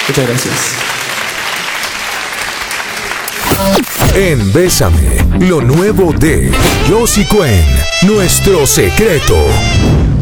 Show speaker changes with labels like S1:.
S1: Muchas gracias.
S2: En Bésame, lo nuevo de Josie Cuen, Nuestro Secreto.